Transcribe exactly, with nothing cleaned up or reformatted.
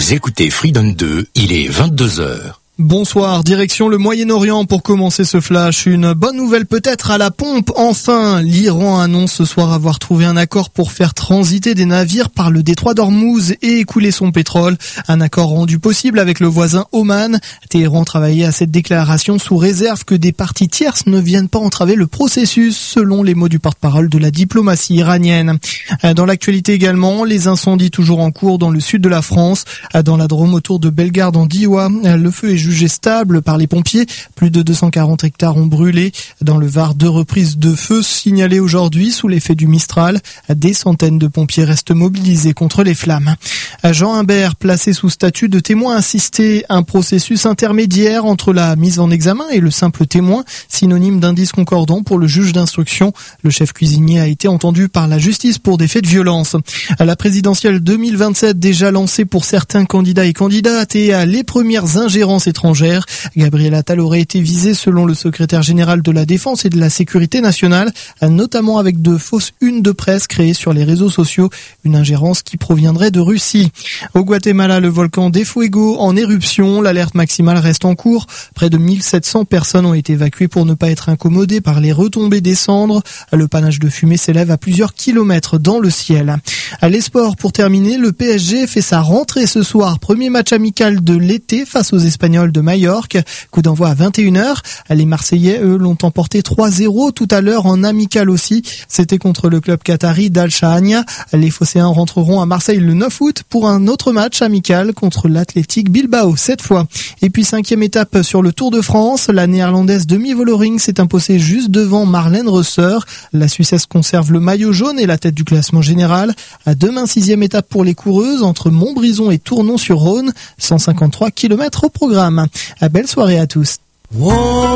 Vous écoutez Freedom deux, il est vingt-deux heures. Bonsoir, direction le Moyen-Orient pour commencer ce flash. Une bonne nouvelle peut-être à la pompe. Enfin, l'Iran annonce ce soir avoir trouvé un accord pour faire transiter des navires par le détroit d'Ormuz et écouler son pétrole. Un accord rendu possible avec le voisin Oman. Téhéran travaillait à cette déclaration sous réserve que des parties tierces ne viennent pas entraver le processus, selon les mots du porte-parole de la diplomatie iranienne. Dans l'actualité également, les incendies toujours en cours dans le sud de la France. Dans la Drôme autour de Bellegarde en Diois, le feu est jugé stable par les pompiers. Plus de deux cent quarante hectares ont brûlé. Dans le Var, deux reprises de feu signalées aujourd'hui sous l'effet du Mistral. Des centaines de pompiers restent mobilisés contre les flammes. Jean Imbert, placé sous statut de témoin assisté, un processus intermédiaire entre la mise en examen et le simple témoin, synonyme d'indice concordant pour le juge d'instruction. Le chef cuisinier a été entendu par la justice pour des faits de violence. À la présidentielle deux mille vingt-sept, déjà lancée pour certains candidats et candidates, et à les premières ingérences étrangères. Gabriel Attal aurait été visé selon le secrétaire général de la Défense et de la Sécurité nationale, notamment avec de fausses unes de presse créées sur les réseaux sociaux, une ingérence qui proviendrait de Russie. Au Guatemala, le volcan de Fuego en éruption, l'alerte maximale reste en cours. Près de mille sept cents personnes ont été évacuées pour ne pas être incommodées par les retombées des cendres. Le panache de fumée s'élève à plusieurs kilomètres dans le ciel. À les sports, pour terminer, le P S G fait sa rentrée ce soir. Premier match amical de l'été face aux Espagnols de Majorque. Coup d'envoi à vingt et une heures. Les Marseillais, eux, l'ont emporté trois zéro tout à l'heure en amical aussi. C'était contre le club qatari d'Al Shahania. Les Phocéens rentreront à Marseille le neuf août pour un autre match amical contre l'Athletic Bilbao cette fois. Et puis cinquième étape sur le Tour de France. La néerlandaise Demi Vollering s'est imposée juste devant Marlène Reusser. La Suissesse conserve le maillot jaune et la tête du classement général. À demain, sixième étape pour les coureuses entre Montbrison et Tournon-sur-Rhône. cent cinquante-trois kilomètres au programme. À belle soirée à tous.